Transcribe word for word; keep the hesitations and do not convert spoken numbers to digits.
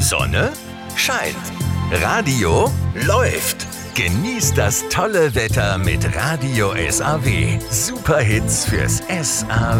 Sonne? Scheint. Radio? Läuft. Genießt das tolle Wetter mit Radio S A W. Super Hits fürs S A W.